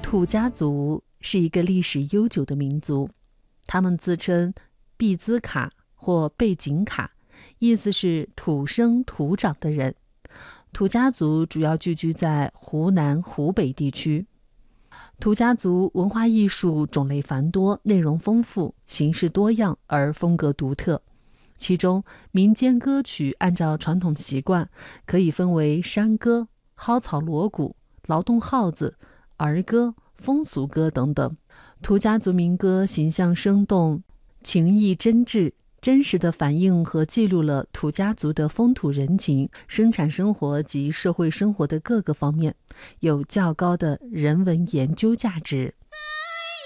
土家族是一个历史悠久的民族，他们自称毕兹卡或贝景卡，意思是土生土长的人。土家族主要聚居在湖南、湖北地区。土家族文化艺术种类繁多，内容丰富，形式多样而风格独特。其中民间歌曲按照传统习惯可以分为山歌、蒿草锣鼓、劳动号子、儿歌、风俗歌等等。土家族民歌形象生动，情意真挚，真实地反映和记录了土家族的风土人情、生产生活及社会生活的各个方面，有较高的人文研究价值。